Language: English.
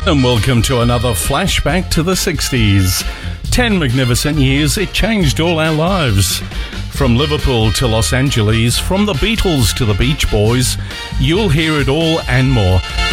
And welcome to another flashback to the 60s. 10 magnificent years, it changed all our lives. From Liverpool to Los Angeles, from the Beatles to the Beach Boys, you'll hear it all and more.